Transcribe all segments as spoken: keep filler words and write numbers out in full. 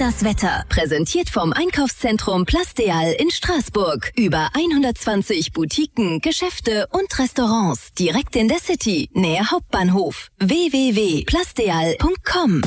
das Wetter. Präsentiert vom Einkaufszentrum Plasteal in Straßburg. Über hundertzwanzig Boutiquen, Geschäfte und Restaurants. Direkt in der City, nähe Hauptbahnhof. w w w punkt plasteal punkt com.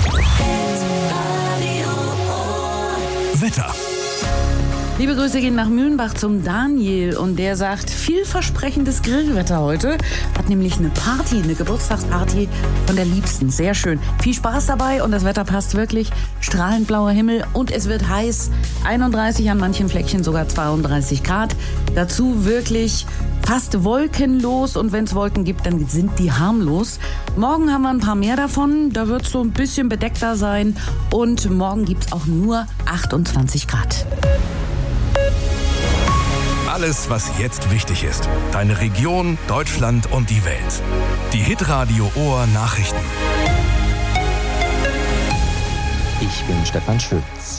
Wetter. Liebe Grüße gehen nach Mühlenbach zum Daniel und der sagt, vielversprechendes Grillwetter heute. Hat nämlich eine Party, eine Geburtstagsparty von der Liebsten. Sehr schön. Viel Spaß dabei und das Wetter passt wirklich. Strahlend blauer Himmel und es wird heiß. einunddreißig, an manchen Fleckchen sogar zweiunddreißig Grad. Dazu wirklich fast wolkenlos und wenn es Wolken gibt, dann sind die harmlos. Morgen haben wir ein paar mehr davon. Da wird es so ein bisschen bedeckter sein und morgen gibt es auch nur achtundzwanzig Grad. Alles, was jetzt wichtig ist. Deine Region, Deutschland und die Welt. Die Hitradio Ohr Nachrichten. Ich bin Stefan Schütz.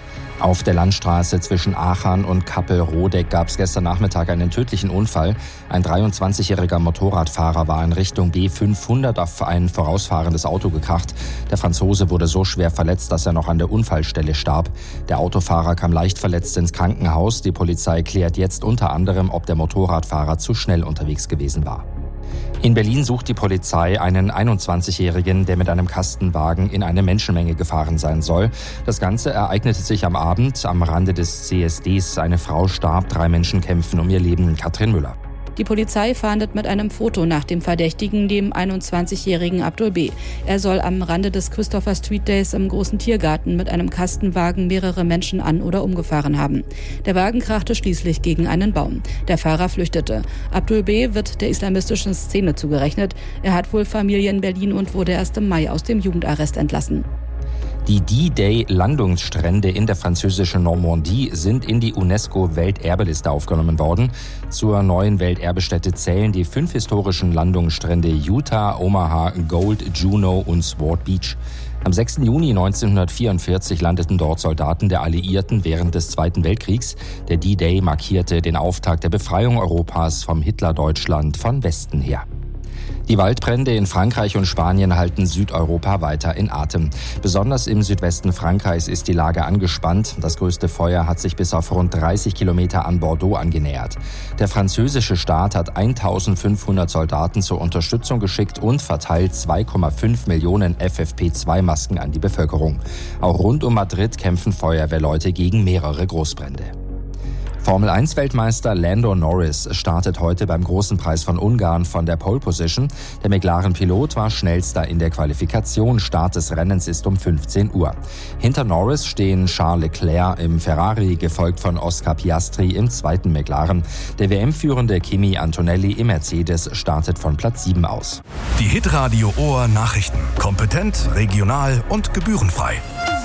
Auf der Landstraße zwischen Aachen und Kappel-Rodeck gab es gestern Nachmittag einen tödlichen Unfall. Ein dreiundzwanzigjähriger Motorradfahrer war in Richtung B fünfhundert auf ein vorausfahrendes Auto gekracht. Der Franzose wurde so schwer verletzt, dass er noch an der Unfallstelle starb. Der Autofahrer kam leicht verletzt ins Krankenhaus. Die Polizei klärt jetzt unter anderem, ob der Motorradfahrer zu schnell unterwegs gewesen war. In Berlin sucht die Polizei einen einundzwanzigjährigen, der mit einem Kastenwagen in eine Menschenmenge gefahren sein soll. Das Ganze ereignete sich am Abend am Rande des C S Ds. Eine Frau starb, drei Menschen kämpfen um ihr Leben. Katrin Müller. Die Polizei fahndet mit einem Foto nach dem Verdächtigen, dem einundzwanzigjährigen Abdul B. Er soll am Rande des Christopher Street Days im großen Tiergarten mit einem Kastenwagen mehrere Menschen an- oder umgefahren haben. Der Wagen krachte schließlich gegen einen Baum. Der Fahrer flüchtete. Abdul B. wird der islamistischen Szene zugerechnet. Er hat wohl Familie in Berlin und wurde erst im Mai aus dem Jugendarrest entlassen. Die D-Day-Landungsstrände in der französischen Normandie sind in die UNESCO-Welterbeliste aufgenommen worden. Zur neuen Welterbestätte zählen die fünf historischen Landungsstrände Utah, Omaha, Gold, Juno und Sword Beach. Am sechsten Juni neunzehnhundertvierundvierzig landeten dort Soldaten der Alliierten während des Zweiten Weltkriegs. Der D-Day markierte den Auftakt der Befreiung Europas vom Hitlerdeutschland von Westen her. Die Waldbrände in Frankreich und Spanien halten Südeuropa weiter in Atem. Besonders im Südwesten Frankreichs ist die Lage angespannt. Das größte Feuer hat sich bis auf rund dreißig Kilometer an Bordeaux angenähert. Der französische Staat hat eintausendfünfhundert Soldaten zur Unterstützung geschickt und verteilt zwei Komma fünf Millionen F F P zwei Masken an die Bevölkerung. Auch rund um Madrid kämpfen Feuerwehrleute gegen mehrere Großbrände. Formel eins Weltmeister Lando Norris startet heute beim Großen Preis von Ungarn von der Pole Position. Der McLaren-Pilot war schnellster in der Qualifikation. Start des Rennens ist um fünfzehn Uhr. Hinter Norris stehen Charles Leclerc im Ferrari, gefolgt von Oscar Piastri im zweiten McLaren. Der W M-führende Kimi Antonelli im Mercedes startet von Platz sieben aus. Die Hitradio Ohr Nachrichten. Kompetent, regional und gebührenfrei.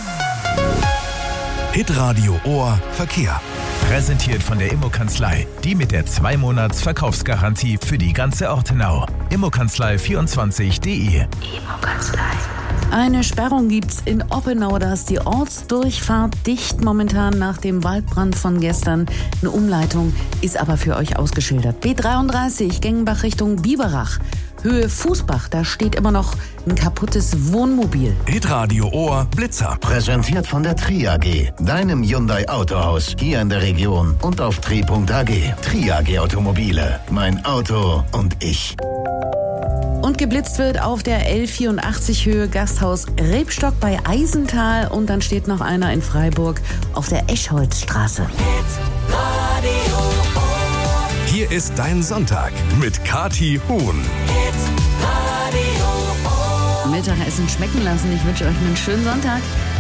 Hitradio Ohr Verkehr. Präsentiert von der Immokanzlei, die mit der zwei Monats Verkaufsgarantie für die ganze Ortenau. Immokanzlei vierundzwanzig punkt de. Immokanzlei. Eine Sperrung gibt's in Oppenau, da ist die Ortsdurchfahrt dicht momentan nach dem Waldbrand von gestern. Eine Umleitung ist aber für euch ausgeschildert. B dreiunddreißig, Gengenbach Richtung Biberach. Höhe Fußbach, da steht immer noch ein kaputtes Wohnmobil. Hitradio Ohr Blitzer. Präsentiert von der Tri A G, deinem Hyundai Autohaus hier in der Region und auf tri punkt a g. Tri A G Automobile, mein Auto und ich. Und geblitzt wird auf der L vierundachtzig Höhe Gasthaus Rebstock bei Eisental. Und dann steht noch einer in Freiburg auf der Eschholzstraße. Hier ist dein Sonntag mit Kathi Huhn. Mittagessen schmecken lassen. Ich wünsche euch einen schönen Sonntag.